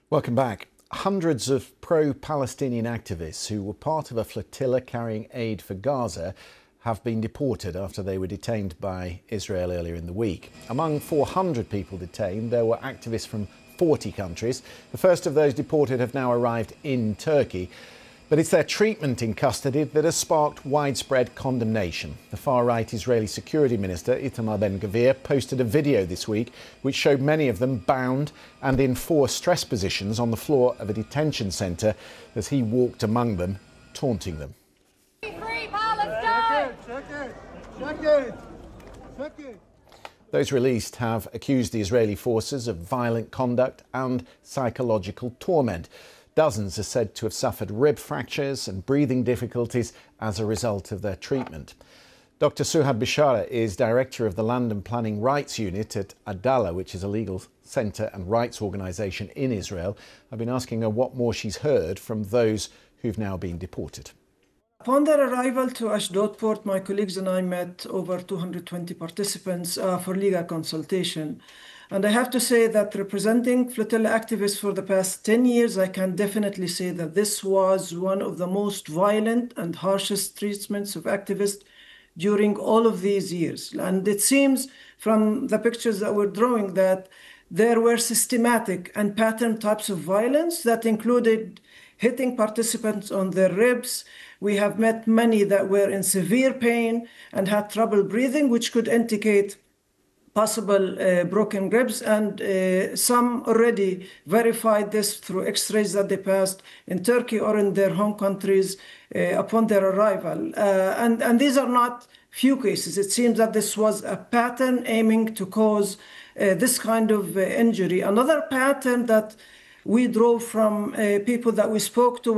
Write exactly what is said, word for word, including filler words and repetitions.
Welcome back. Hundreds of pro-Palestinian activists who were part of a flotilla carrying aid for Gaza have been deported after they were detained by Israel earlier in the week. Among four hundred people detained, there were activists from forty countries. The first of those deported have now arrived in Turkey. But it's their treatment in custody that has sparked widespread condemnation. The far-right Israeli Security Minister, Itamar Ben-Gvir, posted a video this week which showed many of them bound and in four stress positions on the floor of a detention centre as he walked among them, taunting them. Free Palestine! Those released have accused the Israeli forces of violent conduct and psychological torment. Dozens are said to have suffered rib fractures and breathing difficulties as a result of their treatment. Doctor Suhad Bishara is director of the Land and Planning Rights Unit at Adalah, which is a legal centre and rights organisation in Israel. I've been asking her what more she's heard from those who've now been deported. Upon their arrival to Ashdod port, my colleagues and I met over two hundred twenty participants uh, for legal consultation. And I have to say that representing flotilla activists for the past ten years, I can definitely say that this was one of the most violent and harshest treatments of activists during all of these years. And it seems from the pictures that we're drawing that there were systematic and pattern types of violence that included hitting participants on their ribs. We have met many that were in severe pain and had trouble breathing, which could indicate possible uh, broken ribs, and uh, some already verified this through x-rays that they passed in Turkey or in their home countries uh, upon their arrival. Uh, and, and these are not few cases. It seems that this was a pattern aiming to cause uh, this kind of uh, injury. Another pattern that we draw from uh, people that we spoke to